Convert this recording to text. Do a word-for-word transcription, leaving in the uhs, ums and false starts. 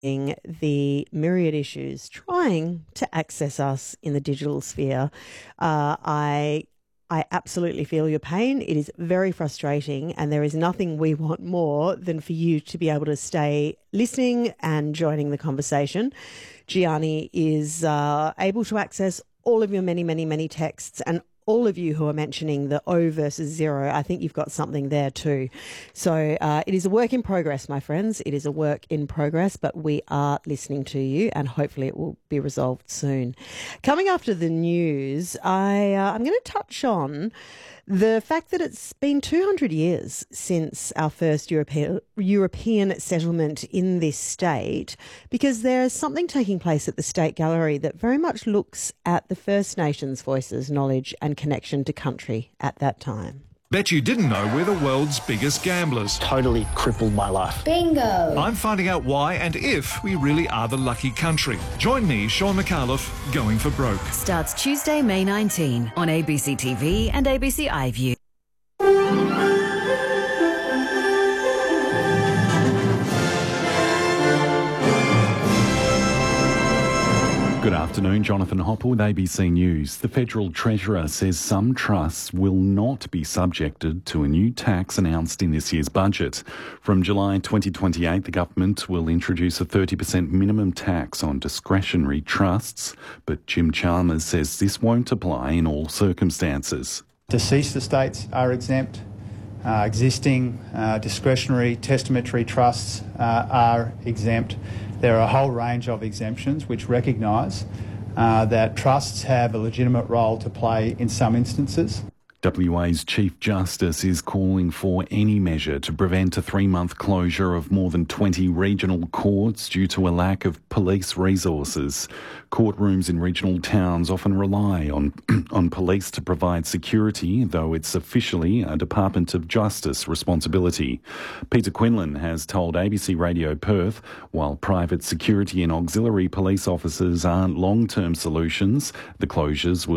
the myriad issues trying to access us in the digital sphere. Uh, I I absolutely feel your pain. It is very frustrating, and there is nothing we want more than for you to be able to stay listening and joining the conversation. Gianni is uh, able to access all of your many, many, many texts, and all of you who are mentioning the O versus zero, I think you've got something there too. So uh, it is a work in progress, my friends. It is a work in progress, but we are listening to you, and hopefully it will be resolved soon. Coming after the news, I, uh, I'm going to touch on the fact that it's been two hundred years since our first European, European settlement in this state, because there's something taking place at the State Gallery that very much looks at the First Nations voices, knowledge and connection to country at that time. Bet you didn't know we're the world's biggest gamblers. Totally crippled my life. Bingo! I'm finding out why and if we really are the lucky country. Join me, Sean McAuliffe, Going for Broke. Starts Tuesday, May nineteenth on A B C T V and A B C iView. Good afternoon, Jonathan Hopper with A B C News. The Federal Treasurer says some trusts will not be subjected to a new tax announced in this year's budget. From July twenty twenty-eight, the government will introduce a thirty percent minimum tax on discretionary trusts, but Jim Chalmers says this won't apply in all circumstances. Deceased estates are exempt. Uh, existing uh, discretionary testamentary trusts uh, are exempt. There are a whole range of exemptions which recognise uh, that trusts have a legitimate role to play in some instances. W A's Chief Justice is calling for any measure to prevent a three-month closure of more than twenty regional courts due to a lack of police resources. Courtrooms in regional towns often rely on, on police to provide security, though it's officially a Department of Justice responsibility. Peter Quinlan has told A B C Radio Perth, while private security and auxiliary police officers aren't long-term solutions, the closures will